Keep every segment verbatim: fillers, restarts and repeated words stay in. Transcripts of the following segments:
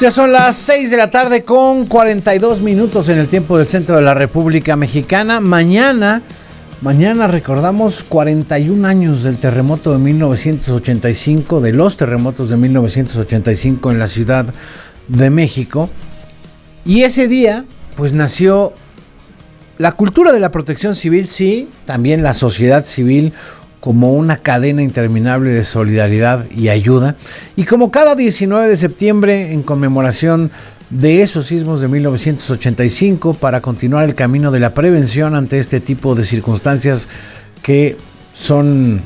Ya son las seis de la tarde con cuarenta y dos minutos en el tiempo del centro de la República Mexicana. Mañana, mañana recordamos cuarenta y un años del terremoto de mil novecientos ochenta y cinco, de los terremotos de mil novecientos ochenta y cinco en la Ciudad de México. Y ese día, pues nació la cultura de la protección civil, sí, también la sociedad civil, como una cadena interminable de solidaridad y ayuda. Y como cada diecinueve de septiembre, en conmemoración de esos sismos de mil novecientos ochenta y cinco, para continuar el camino de la prevención ante este tipo de circunstancias que son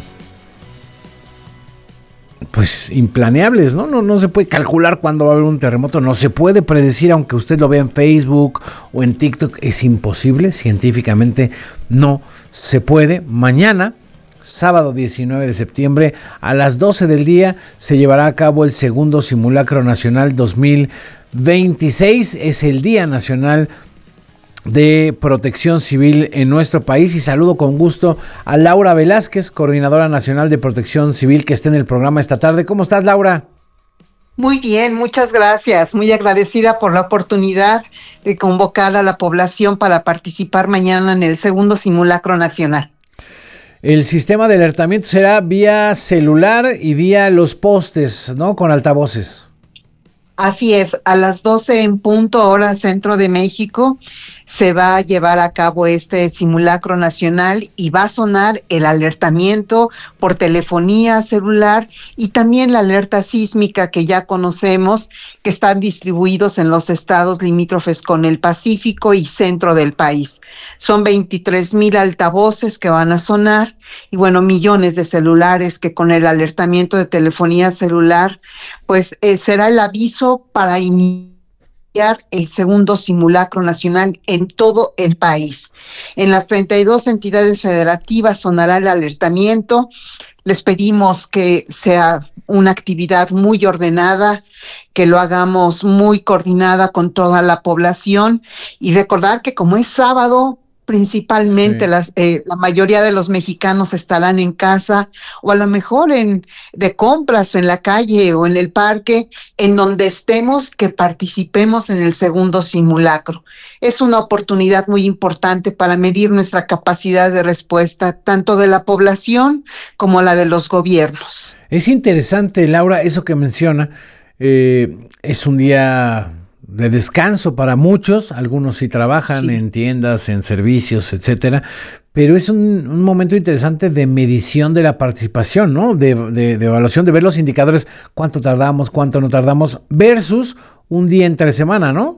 pues implaneables, ¿no? No, no se puede calcular cuándo va a haber un terremoto, no se puede predecir, aunque usted lo vea en Facebook o en TikTok, es imposible, científicamente no se puede. Mañana, sábado diecinueve de septiembre, a las doce del día, se llevará a cabo el segundo Simulacro Nacional dos mil veintiséis. Es el Día Nacional de Protección Civil en nuestro país. Y saludo con gusto a Laura Velázquez, Coordinadora Nacional de Protección Civil, que está en el programa esta tarde. ¿Cómo estás, Laura? Muy bien, muchas gracias. Muy agradecida por la oportunidad de convocar a la población para participar mañana en el segundo Simulacro Nacional. El sistema de alertamiento será vía celular y vía los postes, ¿no? Con altavoces. Así es, a las doce en punto, hora centro de México, se va a llevar a cabo este simulacro nacional y va a sonar el alertamiento por telefonía celular y también la alerta sísmica que ya conocemos, que están distribuidos en los estados limítrofes con el Pacífico y centro del país. Son veintitrés mil altavoces que van a sonar y bueno, millones de celulares que con el alertamiento de telefonía celular, pues eh, será el aviso para iniciar el segundo simulacro nacional en todo el país. En las treinta y dos entidades federativas sonará el alertamiento. Les pedimos que sea una actividad muy ordenada, que lo hagamos muy coordinada con toda la población y recordar que como es sábado, principalmente sí. las, eh, la mayoría de los mexicanos estarán en casa o a lo mejor en de compras o en la calle o en el parque, en donde estemos, que participemos en el segundo simulacro. Es una oportunidad muy importante para medir nuestra capacidad de respuesta, tanto de la población como la de los gobiernos. Es interesante, Laura, eso que menciona. Eh, es un día de descanso para muchos, algunos sí trabajan sí. en tiendas, en servicios, etcétera, pero es un, un momento interesante de medición de la participación, ¿no? De, de, de evaluación, de ver los indicadores, cuánto tardamos, cuánto no tardamos, versus un día entre semana, ¿no?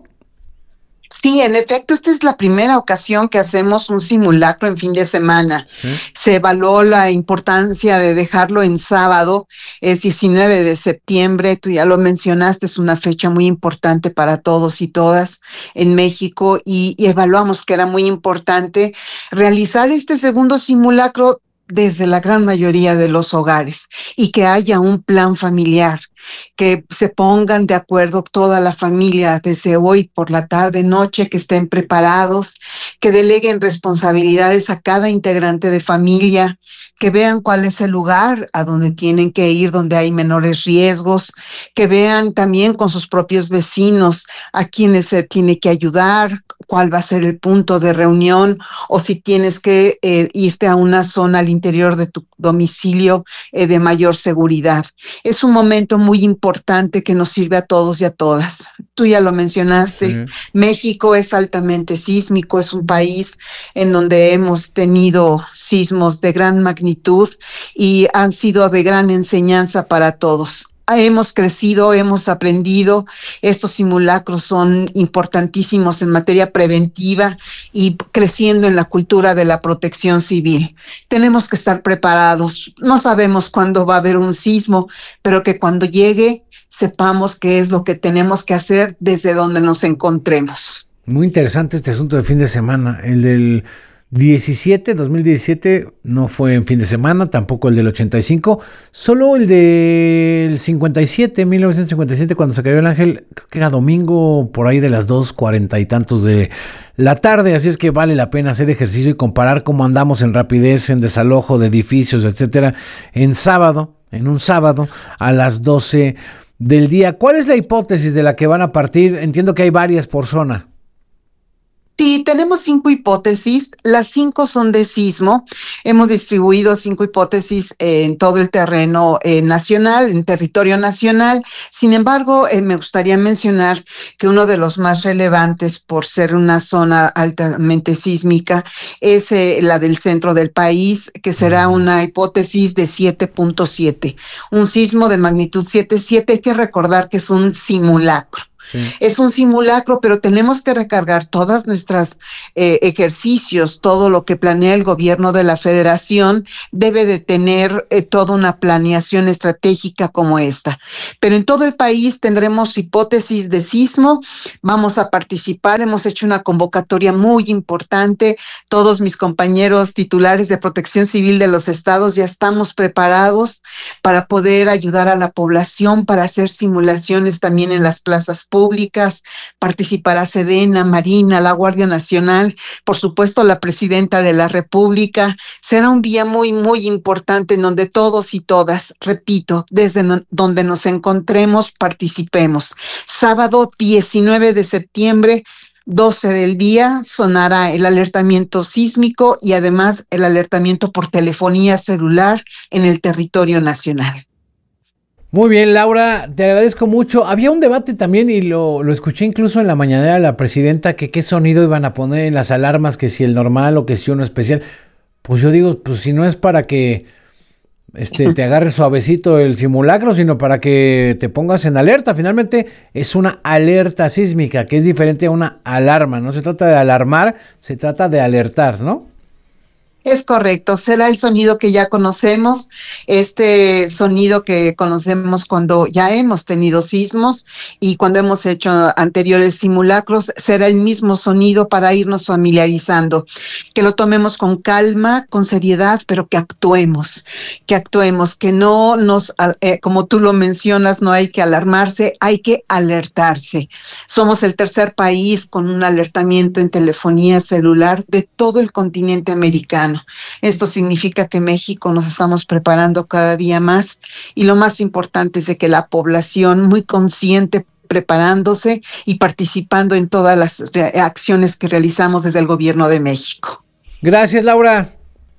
Sí, en efecto, esta es la primera ocasión que hacemos un simulacro en fin de semana. Sí. Se evaluó la importancia de dejarlo en sábado, es diecinueve de septiembre, tú ya lo mencionaste, es una fecha muy importante para todos y todas en México y, y evaluamos que era muy importante realizar este segundo simulacro desde la gran mayoría de los hogares y que haya un plan familiar, que se pongan de acuerdo toda la familia desde hoy por la tarde, noche, que estén preparados, que deleguen responsabilidades a cada integrante de familia, que vean cuál es el lugar a donde tienen que ir, donde hay menores riesgos, que vean también con sus propios vecinos a quienes se tiene que ayudar, cuál va a ser el punto de reunión, o si tienes que eh, irte a una zona al interior de tu domicilio eh, de mayor seguridad. Es un momento muy importante que nos sirve a todos y a todas. Tú ya lo mencionaste, sí. México es altamente sísmico, es un país en donde hemos tenido sismos de gran magnitud y han sido de gran enseñanza para todos. Hemos crecido, hemos aprendido, estos simulacros son importantísimos en materia preventiva y creciendo en la cultura de la protección civil. Tenemos que estar preparados, no sabemos cuándo va a haber un sismo, pero que cuando llegue sepamos qué es lo que tenemos que hacer desde donde nos encontremos. Muy interesante este asunto de fin de semana, el del diecisiete, dos mil diecisiete no fue en fin de semana, tampoco el del ochenta y cinco, solo el del cincuenta y siete, mil novecientos cincuenta y siete, cuando se cayó el ángel, creo que era domingo por ahí de las dos cuarenta y tantos de la tarde, así es que vale la pena hacer ejercicio y comparar cómo andamos en rapidez, en desalojo de edificios, etcétera, en sábado, en un sábado a las doce del día. ¿Cuál es la hipótesis de la que van a partir? Entiendo que hay varias por zona. Sí, tenemos cinco hipótesis, las cinco son de sismo, hemos distribuido cinco hipótesis en todo el terreno eh, nacional, en territorio nacional. Sin embargo, eh, me gustaría mencionar que uno de los más relevantes por ser una zona altamente sísmica es eh, la del centro del país, que será una hipótesis de siete punto siete, un sismo de magnitud siete punto siete. Hay que recordar que es un simulacro. Sí. Es un simulacro, pero tenemos que recargar todas nuestras eh, ejercicios, todo lo que planea el gobierno de la federación debe de tener eh, toda una planeación estratégica como esta. Pero en todo el país tendremos hipótesis de sismo, vamos a participar, hemos hecho una convocatoria muy importante, todos mis compañeros titulares de Protección Civil de los estados ya estamos preparados para poder ayudar a la población, para hacer simulaciones también en las plazas públicas. públicas, participará Sedena, Marina, la Guardia Nacional, por supuesto la Presidenta de la República. Será un día muy, muy importante en donde todos y todas, repito, desde no, donde nos encontremos, participemos. Sábado diecinueve de septiembre, doce del día, sonará el alertamiento sísmico y además el alertamiento por telefonía celular en el territorio nacional. Muy bien, Laura, te agradezco mucho. Había un debate también y lo, lo escuché incluso en la mañanera de la presidenta, que qué sonido iban a poner en las alarmas, que si el normal o que si uno especial. Pues yo digo, pues si no es para que este, te agarre suavecito el simulacro, sino para que te pongas en alerta. Finalmente es una alerta sísmica, que es diferente a una alarma. No se trata de alarmar, se trata de alertar, ¿no? Es correcto, será el sonido que ya conocemos, este sonido que conocemos cuando ya hemos tenido sismos y cuando hemos hecho anteriores simulacros, será el mismo sonido para irnos familiarizando, que lo tomemos con calma, con seriedad, pero que actuemos, que actuemos, que no nos, eh, como tú lo mencionas, no hay que alarmarse, hay que alertarse. Somos el tercer país con un alertamiento en telefonía celular de todo el continente americano. Esto significa que México nos estamos preparando cada día más y lo más importante es de que la población muy consciente, preparándose y participando en todas las acciones que realizamos desde el gobierno de México. Gracias, Laura.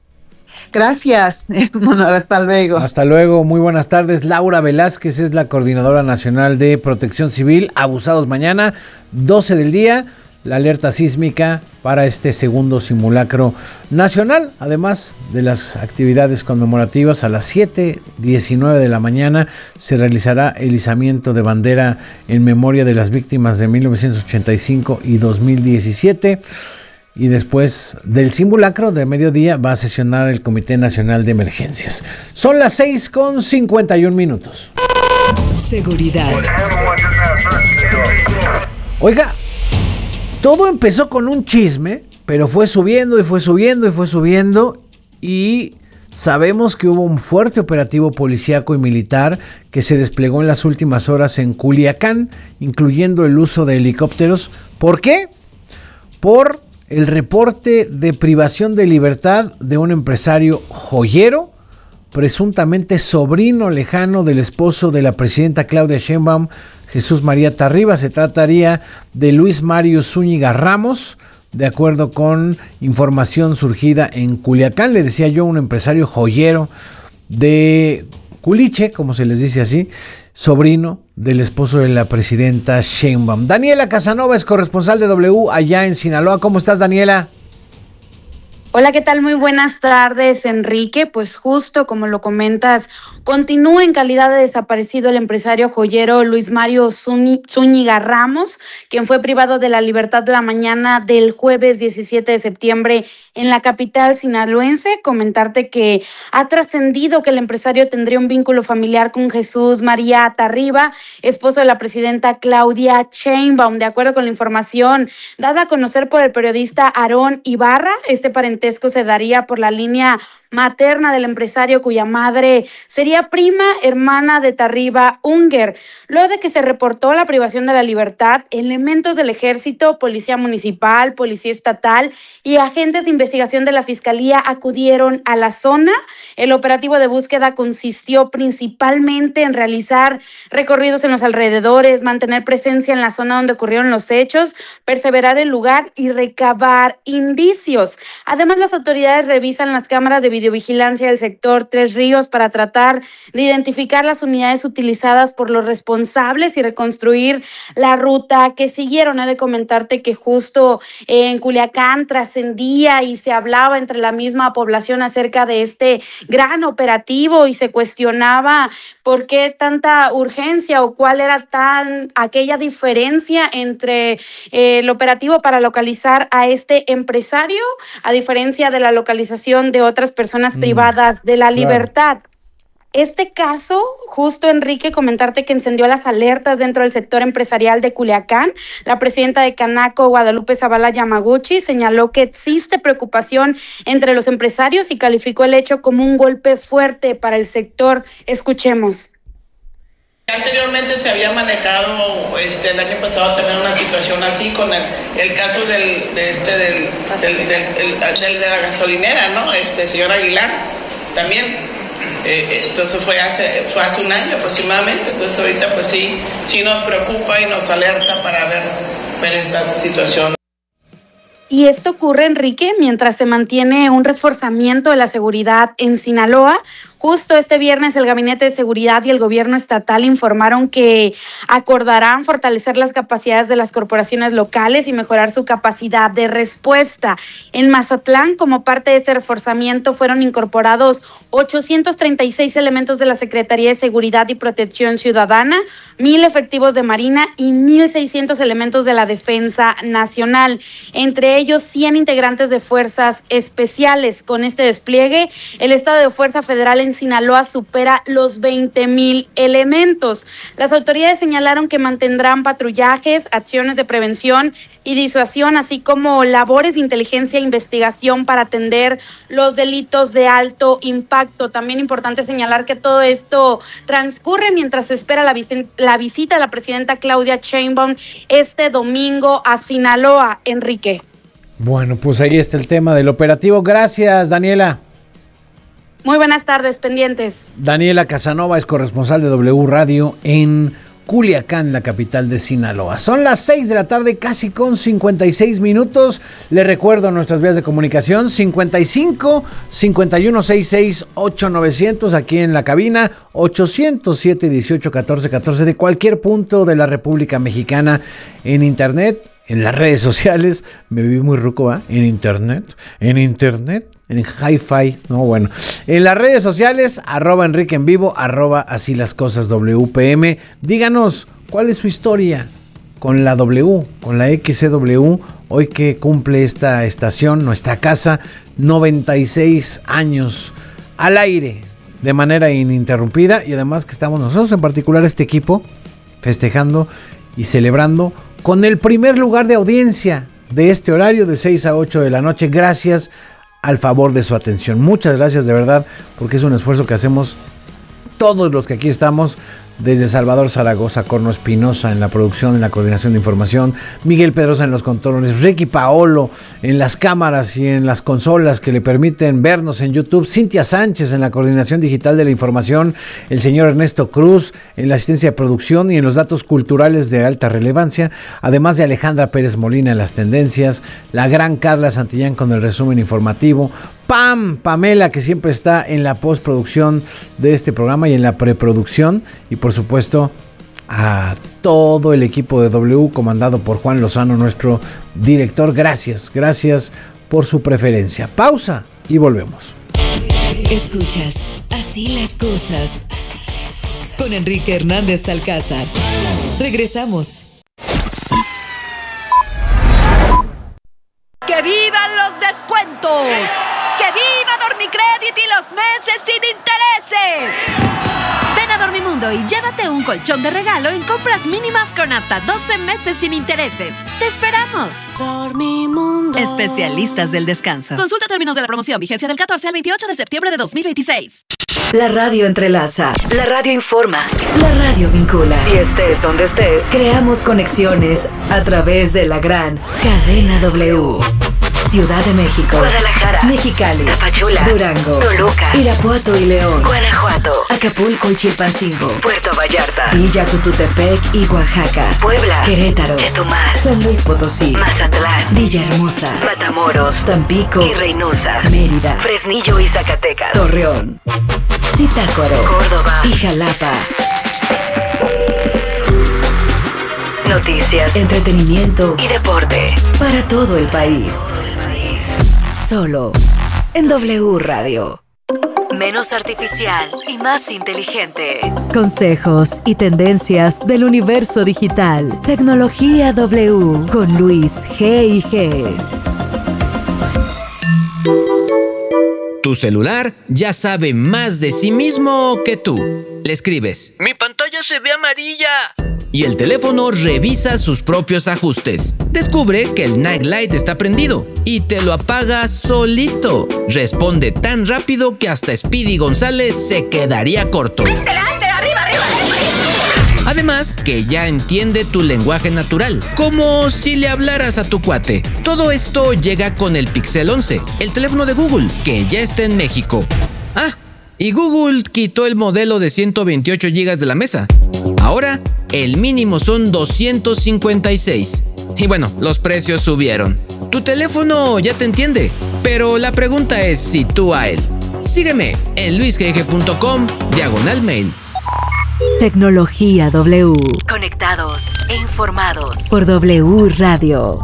Gracias. Bueno, hasta luego. Hasta luego, muy buenas tardes. Laura Velázquez es la Coordinadora Nacional de Protección Civil. Abusados mañana, doce del día. La alerta sísmica para este segundo simulacro nacional, además de las actividades conmemorativas. A las siete diecinueve de la mañana se realizará el izamiento de bandera en memoria de las víctimas de mil novecientos ochenta y cinco y dos mil diecisiete. Y después del simulacro de mediodía va a sesionar el Comité Nacional de Emergencias. Son las seis con cincuenta y un minutos. Seguridad. Oiga, todo empezó con un chisme, pero fue subiendo y fue subiendo y fue subiendo y sabemos que hubo un fuerte operativo policíaco y militar que se desplegó en las últimas horas en Culiacán, incluyendo el uso de helicópteros. ¿Por qué? Por el reporte de privación de libertad de un empresario joyero, presuntamente sobrino lejano del esposo de la presidenta Claudia Sheinbaum, Jesús María Tarriba. Se trataría de Luis Mario Zúñiga Ramos, de acuerdo con información surgida en Culiacán. Le decía yo, un empresario joyero de Culiche, como se les dice así, sobrino del esposo de la presidenta Sheinbaum. Daniela Casanova es corresponsal de W allá en Sinaloa. ¿Cómo estás, Daniela? Hola, ¿qué tal? Muy buenas tardes, Enrique. Pues justo como lo comentas, continúa en calidad de desaparecido el empresario joyero Luis Mario Zúñiga Ramos, quien fue privado de la libertad la mañana del jueves diecisiete de septiembre en la capital sinaloense. Comentarte que ha trascendido que el empresario tendría un vínculo familiar con Jesús María Tarriba, esposo de la presidenta Claudia Sheinbaum. De acuerdo con la información dada a conocer por el periodista Aarón Ibarra, este parentesco se daría por la línea materna del empresario cuya madre sería prima hermana de Tarriba Unger. Luego de que se reportó la privación de la libertad, elementos del ejército, policía municipal, policía estatal y agentes de investigación de la fiscalía acudieron a la zona. El operativo de búsqueda consistió principalmente en realizar recorridos en los alrededores, mantener presencia en la zona donde ocurrieron los hechos, perseverar el lugar y recabar indicios. Además, las autoridades revisan las cámaras de videovigilancia del sector Tres Ríos para tratar de identificar las unidades utilizadas por los responsables y reconstruir la ruta que siguieron. He de comentarte que justo en Culiacán trascendía y se hablaba entre la misma población acerca de este gran operativo y se cuestionaba por qué tanta urgencia o cuál era tan aquella diferencia entre eh, el operativo para localizar a este empresario, a diferencia de la localización de otras personas mm, privadas de la libertad. Claro. Este caso, justo Enrique, comentarte que encendió las alertas dentro del sector empresarial de Culiacán. La presidenta de Canaco, Guadalupe Zavala Yamaguchi, señaló que existe preocupación entre los empresarios y calificó el hecho como un golpe fuerte para el sector. Escuchemos. Anteriormente se había manejado este, el año pasado también una situación así con el, el caso del, de este, del, del, del, del, del de la gasolinera, ¿no? Este señor Aguilar también. Eh, entonces fue hace, fue hace un año aproximadamente, entonces ahorita pues sí, sí nos preocupa y nos alerta para ver, ver esta situación. Y esto ocurre, Enrique, mientras se mantiene un reforzamiento de la seguridad en Sinaloa. Justo este viernes el Gabinete de Seguridad y el gobierno estatal informaron que acordarán fortalecer las capacidades de las corporaciones locales y mejorar su capacidad de respuesta. En Mazatlán, como parte de ese reforzamiento, fueron incorporados ochocientos treinta y seis elementos de la Secretaría de Seguridad y Protección Ciudadana, mil efectivos de Marina y mil seiscientos elementos de la Defensa Nacional, entre ellos cien integrantes de fuerzas especiales. Con este despliegue, el estado de fuerza federal en Sinaloa supera los veinte mil elementos. Las autoridades señalaron que mantendrán patrullajes, acciones de prevención y disuasión, así como labores de inteligencia e investigación para atender los delitos de alto impacto. También importante señalar que todo esto transcurre mientras se espera la, vis- la visita de la presidenta Claudia Sheinbaum este domingo a Sinaloa. Enrique. Bueno, pues ahí está el tema del operativo. Gracias, Daniela. Muy buenas tardes, pendientes. Daniela Casanova es corresponsal de W Radio en Culiacán, la capital de Sinaloa. Son las seis de la tarde, casi con cincuenta y seis minutos. Le recuerdo nuestras vías de comunicación: cincuenta y cinco, cincuenta y uno, sesenta y seis, ocho mil novecientos aquí en la cabina, ochocientos siete, dieciocho, catorce, catorce de cualquier punto de la República Mexicana, en internet, en las redes sociales. Me vi muy ruco, ¿eh? En internet, en internet. En hi-fi, no, bueno. En las redes sociales, arroba Enrique en vivo, arroba así las cosas W P M. Díganos, ¿cuál es su historia con la W, con la X C W? Hoy que cumple esta estación, nuestra casa, noventa y seis años al aire, de manera ininterrumpida. Y además que estamos nosotros, en particular este equipo, festejando y celebrando con el primer lugar de audiencia de este horario de seis a ocho de la noche. Gracias al favor de su atención. Muchas gracias de verdad, porque es un esfuerzo que hacemos todos los que aquí estamos, desde Salvador Zaragoza, Corno Espinosa en la producción, en la coordinación de información, Miguel Pedrosa en los controles, Ricky Paolo en las cámaras y en las consolas que le permiten vernos en YouTube, Cintia Sánchez en la coordinación digital de la información, el señor Ernesto Cruz en la asistencia de producción y en los datos culturales de alta relevancia, además de Alejandra Pérez Molina en las tendencias, la gran Carla Santillán con el resumen informativo, Pam, Pamela, que siempre está en la postproducción de este programa y en la preproducción, y por supuesto a todo el equipo de W, comandado por Juan Lozano, nuestro director. Gracias, gracias por su preferencia. Pausa y volvemos. Escuchas Así las cosas con Enrique Hernández Alcázar. Regresamos. ¡Que vivan los descuentos! ¡Que viva Dormicrédit y los meses sin intereses! Ven a a Dormimundo y llévate un colchón de regalo en compras mínimas con hasta doce meses sin intereses. ¡Te esperamos! Dormimundo. Especialistas del descanso. Consulta términos de la promoción. Vigencia del catorce al veintiocho de septiembre de dos mil veintiséis. La radio entrelaza, la radio informa, la radio vincula. Y estés donde estés, creamos conexiones a través de la gran Cadena W. Ciudad de México, Guadalajara, Mexicali, Tapachula, Durango, Toluca, Irapuato y León, Guanajuato, Acapulco y Chilpancingo, Puerto Vallarta, Villa Tututepec y Oaxaca, Puebla, Querétaro, Chetumal, San Luis Potosí, Mazatlán, Villahermosa, Matamoros, Tampico y Reynosa, Mérida, Fresnillo y Zacatecas, Torreón, Zitácuaro, Córdoba y Jalapa. Noticias, entretenimiento y deporte para todo el país. Solo en W Radio. Menos artificial y más inteligente. Consejos y tendencias del universo digital. Tecnología W con Luis G y G. Tu celular ya sabe más de sí mismo que tú. Le escribes: ¡mi pantalla se ve amarilla! Y el teléfono revisa sus propios ajustes. Descubre que el night light está prendido y te lo apaga solito. Responde tan rápido que hasta Speedy González se quedaría corto. Además, que ya entiende tu lenguaje natural, como si le hablaras a tu cuate. Todo esto llega con el Pixel once, el teléfono de Google, que ya está en México. Ah, y Google quitó el modelo de ciento veintiocho gigas de la mesa. Ahora, el mínimo son doscientos cincuenta y seis. Y bueno, los precios subieron. Tu teléfono ya te entiende, pero la pregunta es si tú a él. Sígueme en luisgg punto com, diagonal mail. Tecnología W. Conectados e informados por W Radio.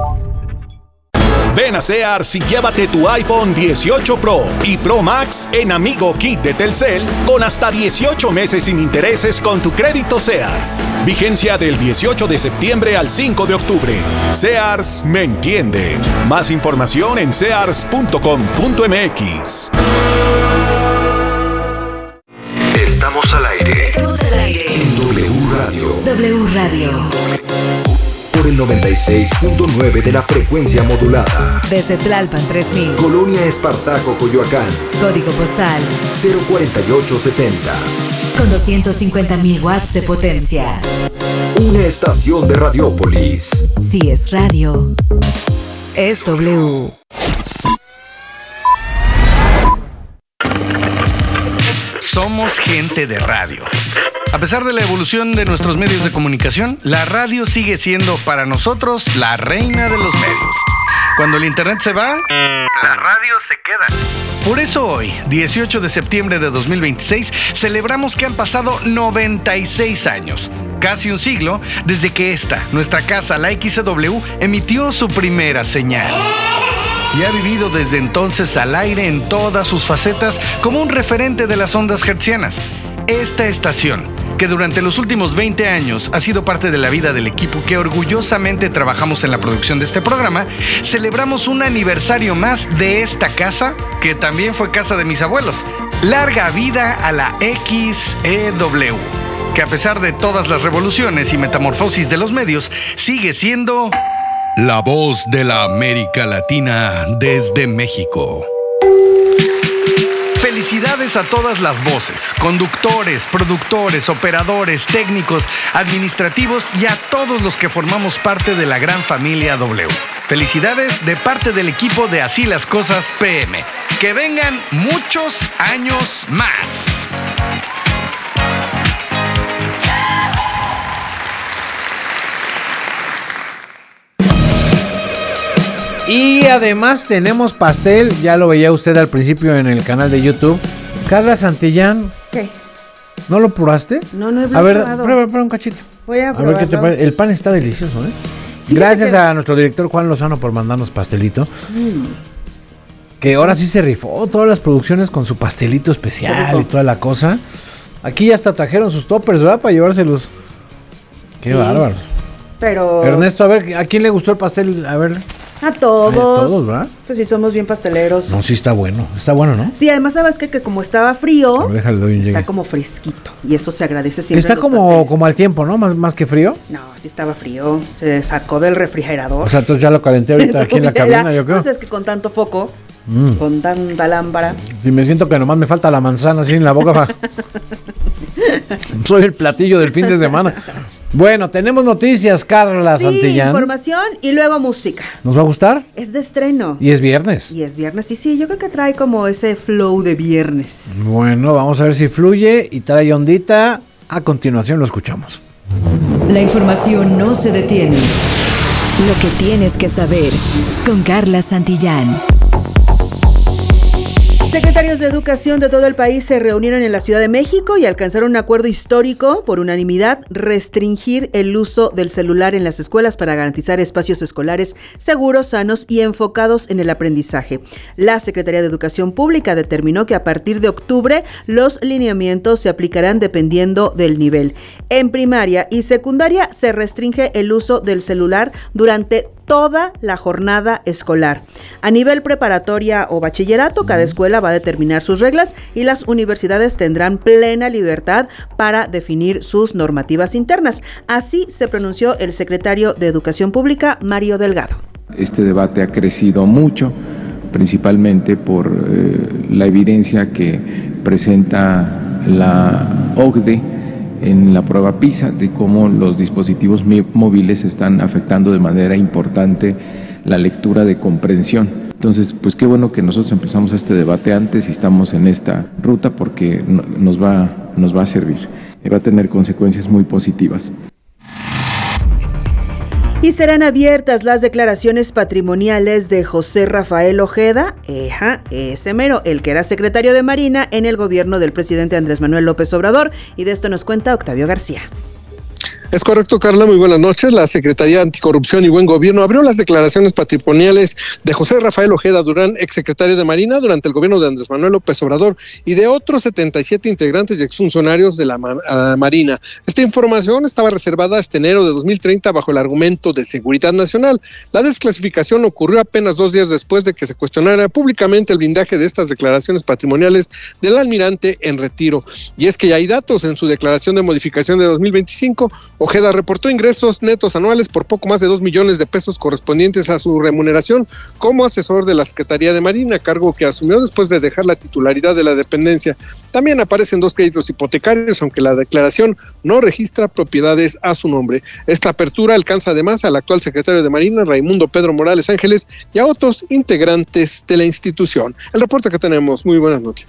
Ven a Sears y llévate tu iPhone dieciocho Pro y Pro Max en Amigo Kit de Telcel con hasta dieciocho meses sin intereses con tu crédito Sears. Vigencia del dieciocho de septiembre al cinco de octubre. Sears me entiende. Más información en sears punto com punto m x. Estamos al aire. Estamos al aire. En W Radio. W Radio. Por el noventa y seis punto nueve de la frecuencia modulada. Desde Tlalpan tres mil. Colonia Espartaco, Coyoacán. Código postal cero cuarenta y ocho setenta. con doscientos cincuenta mil watts de potencia. Una estación de Radiópolis. Si es radio, es W. Somos gente de radio. A pesar de la evolución de nuestros medios de comunicación, la radio sigue siendo para nosotros la reina de los medios. Cuando el internet se va, la radio se queda. Por eso hoy, dieciocho de septiembre de dos mil veintiséis, celebramos que han pasado noventa y seis años, casi un siglo, desde que esta, nuestra casa, la X C W, emitió su primera señal. Y ha vivido desde entonces al aire en todas sus facetas como un referente de las ondas hertzianas. Esta estación, que durante los últimos veinte años ha sido parte de la vida del equipo que orgullosamente trabajamos en la producción de este programa, celebramos un aniversario más de esta casa, que también fue casa de mis abuelos. Larga vida a la X E W, que a pesar de todas las revoluciones y metamorfosis de los medios, sigue siendo la voz de la América Latina desde México. Felicidades a todas las voces, conductores, productores, operadores, técnicos, administrativos y a todos los que formamos parte de la gran familia W. Felicidades de parte del equipo de Así las Cosas P M. Que vengan muchos años más. Y además tenemos pastel, ya lo veía usted al principio en el canal de YouTube. Carla Santillán. ¿Qué? ¿No lo probaste? No, no he A ver, probado. prueba, prueba un cachito. Voy a A ver qué te probarlo. parece. El pan está delicioso, ¿eh? Fíjate Gracias que- a nuestro director Juan Lozano por mandarnos pastelito. Mm. Que ahora sí se rifó todas las producciones con su pastelito Qué especial rico. y toda la cosa. Aquí ya hasta trajeron sus toppers, ¿verdad? Para llevárselos. Qué Sí. bárbaro. Pero Ernesto, a ver, ¿a quién le gustó el pastel? A ver. A todos. A todos, ¿va? Pues sí, somos bien pasteleros. No, sí está bueno. Está bueno, ¿no? Sí, además, ¿sabes qué? Que como estaba frío, déjale, doy un está llegue. como fresquito. Y eso se agradece siempre. Está en los como, pasteles. como al tiempo, ¿no? Más, más que frío. No, sí estaba frío. Se sacó del refrigerador. O sea, entonces ya lo calenté ahorita aquí en la cabina, yo creo. Pues es que con tanto foco, Mm. con tanta lámpara. Si me siento que nomás me falta la manzana así en la boca. Soy el platillo del fin de semana. Bueno, tenemos noticias, Carla Sí, Santillán. información y luego música. ¿Nos va a gustar? Es de estreno. Y es viernes. Y es viernes, y sí, yo creo que trae como ese flow de viernes. Bueno, vamos a ver si fluye y trae ondita. A continuación lo escuchamos. La información no se detiene. Lo que tienes que saber con Carla Santillán. Secretarios de Educación de todo el país se reunieron en la Ciudad de México y alcanzaron un acuerdo histórico por unanimidad: restringir el uso del celular en las escuelas para garantizar espacios escolares seguros, sanos y enfocados en el aprendizaje. La Secretaría de Educación Pública determinó que a partir de octubre los lineamientos se aplicarán dependiendo del nivel. En primaria y secundaria se restringe el uso del celular durante toda la jornada escolar. A nivel preparatoria o bachillerato, cada escuela va a determinar sus reglas y las universidades tendrán plena libertad para definir sus normativas internas. Así se pronunció el secretario de Educación Pública, Mario Delgado. Este debate ha crecido mucho, principalmente por eh, la evidencia que presenta la O C D E en la prueba PISA de cómo los dispositivos móviles están afectando de manera importante la lectura de comprensión. Entonces, pues qué bueno que nosotros empezamos este debate antes y estamos en esta ruta, porque nos va, nos va a servir y va a tener consecuencias muy positivas. Y serán abiertas las declaraciones patrimoniales de José Rafael Ojeda, eja, ese mero, el que era secretario de Marina en el gobierno del presidente Andrés Manuel López Obrador. Y de esto nos cuenta Octavio García. Es correcto, Carla, muy buenas noches. La Secretaría Anticorrupción y Buen Gobierno abrió las declaraciones patrimoniales de José Rafael Ojeda Durán, exsecretario de Marina durante el gobierno de Andrés Manuel López Obrador, y de otros setenta y siete integrantes y exfuncionarios de la uh, Marina. Esta información estaba reservada hasta enero de dos mil treinta bajo el argumento de seguridad nacional. La desclasificación ocurrió apenas dos días después de que se cuestionara públicamente el blindaje de estas declaraciones patrimoniales del almirante en retiro. Y es que ya hay datos. En su declaración de modificación de dos mil veinticinco, Ojeda reportó ingresos netos anuales por poco más de dos millones de pesos correspondientes a su remuneración como asesor de la Secretaría de Marina, cargo que asumió después de dejar la titularidad de la dependencia. También aparecen dos créditos hipotecarios, aunque la declaración no registra propiedades a su nombre. Esta apertura alcanza además al actual secretario de Marina, Raimundo Pedro Morales Ángeles, y a otros integrantes de la institución. El reporte que tenemos. Muy buenas noches.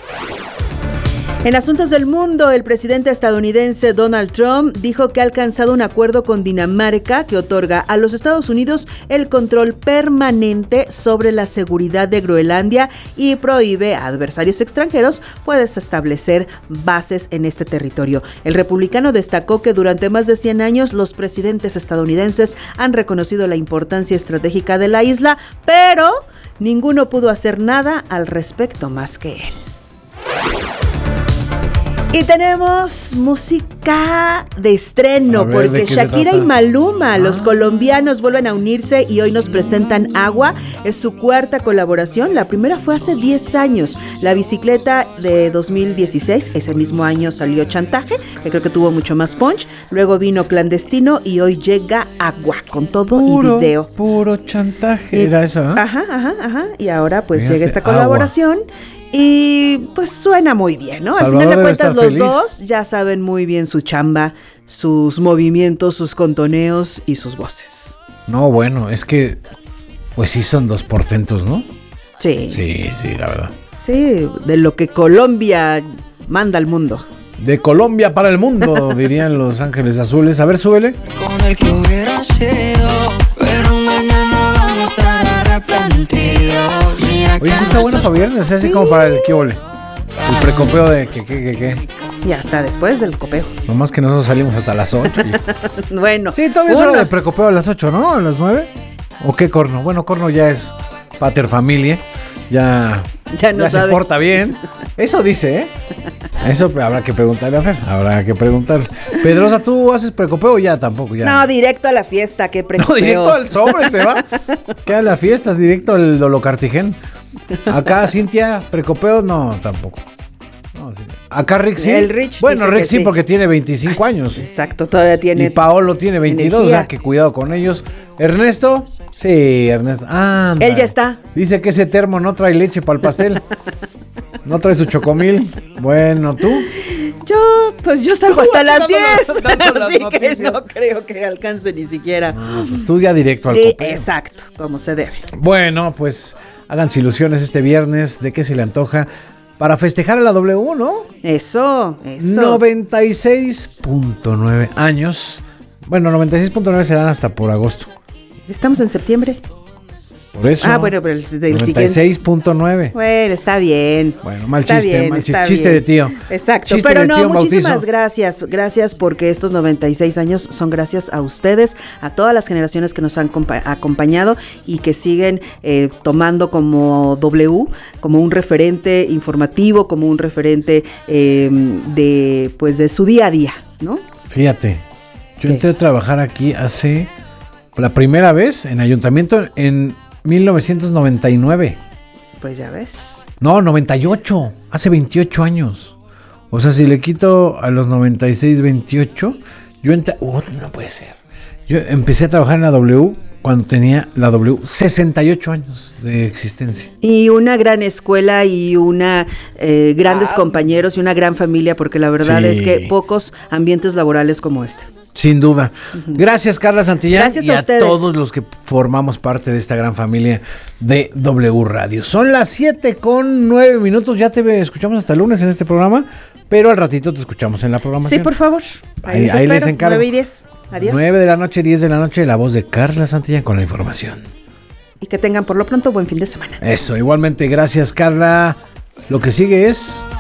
En asuntos del mundo, el presidente estadounidense Donald Trump dijo que ha alcanzado un acuerdo con Dinamarca que otorga a los Estados Unidos el control permanente sobre la seguridad de Groenlandia y prohíbe a adversarios extranjeros puedes establecer bases en este territorio. El republicano destacó que durante más de cien años los presidentes estadounidenses han reconocido la importancia estratégica de la isla, pero ninguno pudo hacer nada al respecto más que él. Y tenemos música de estreno, ver, porque Shakira y Maluma, ah. los colombianos, vuelven a unirse y hoy nos presentan Agua. Es su cuarta colaboración, la primera fue hace diez años. La bicicleta de dos mil dieciséis, ese mismo año salió Chantaje, que creo que tuvo mucho más punch. Luego vino Clandestino y hoy llega Agua, con todo puro, y video. Puro chantaje, y, era eso, ¿no? Ajá, ajá, ajá. Y ahora pues Fíjate, llega esta colaboración. Agua. Y pues suena muy bien, ¿no? Salvador Al final de cuentas los feliz. dos ya saben muy bien su chamba, sus movimientos, sus contoneos y sus voces. No, bueno, es que pues sí son dos portentos, ¿no? Sí. Sí, sí, la verdad. Sí, de lo que Colombia manda al mundo. De Colombia para el mundo, dirían Los Ángeles Azules. A ver, súbele. Con el que hubiera sido, pero mañana vamos a estar arrepentidos. Oye, sí está bueno para viernes, así sí. como para el que ole. El precopeo de que, que, que, que. Y hasta después del copeo. Nomás que nosotros salimos hasta las ocho. Y... bueno. Sí, todavía es hora de precopeo a las ocho, ¿no? A las nueve. ¿O qué corno? Bueno, corno ya es pater familia. Ya Ya no ya sabe. se porta bien. Eso dice, ¿eh? Eso habrá que preguntarle a Fer. Habrá que preguntarle. Pedrosa, ¿tú haces precopeo o ya tampoco? Ya. No, directo a la fiesta, qué precopeo. No, directo al sobre se va. ¿Qué a las fiestas? Directo al dolocartigen. Acá, Cintia, precopeo, no, tampoco. No, sí. Acá Rick sí. El Rich bueno, dice Rick que sí, sí, porque tiene veinticinco años. Exacto, todavía tiene. Y Paolo tiene veintidós, energía. o sea, que cuidado con ellos. Ernesto, sí, Ernesto. Anda. Él ya está. Dice que ese termo no trae leche para el pastel. No trae su chocomil. Bueno, ¿tú? Yo, pues yo salgo hasta las diez. dando las Así que noticias. no creo que alcance ni siquiera. Ah, pues tú ya directo al Sí, copeo. exacto, como se debe. Bueno, pues háganse ilusiones este viernes. ¿De qué se le antoja? Para festejar a la W, ¿no? Eso, eso. noventa y seis punto nueve años. Bueno, noventa y seis punto nueve serán hasta por agosto. Estamos en septiembre. Por eso. Ah, bueno, pero el, del noventa y seis punto nueve. Bueno, está bien. Bueno, mal Está chiste, bien, mal está chiste, chiste bien. de tío. Exacto, Chiste pero de no, tío muchísimas bautizo. gracias. Gracias porque estos noventa y seis años son gracias a ustedes, a todas las generaciones que nos han compa- acompañado y que siguen eh, tomando como W, como un referente informativo, como un referente eh, de, pues, de su día a día, ¿no? Fíjate, yo ¿Qué? entré a trabajar aquí hace la primera vez en ayuntamiento en mil novecientos noventa y nueve. Pues ya ves. No, noventa y ocho, hace veintiocho años. O sea, si le quito a los noventa y seis, veintiocho, yo entré, oh, no puede ser. Yo empecé a trabajar en la W cuando tenía la W sesenta y ocho años de existencia. Y una gran escuela y una eh, grandes Ah. compañeros y una gran familia, porque la verdad Sí. es que pocos ambientes laborales como este. Sin duda. Gracias, Carla Santillán. Gracias y a a, ustedes. todos los que formamos parte de esta gran familia de W Radio. Son las siete con nueve minutos. Ya te escuchamos hasta el lunes en este programa, pero al ratito te escuchamos en la programación. Sí, por favor. Ahí- les ahí les espero. encargo. nueve y diez. Adiós. nueve de la noche, diez de la noche, la voz de Carla Santillán con la información. Y que tengan por lo pronto buen fin de semana. Eso, igualmente, gracias, Carla. Lo que sigue es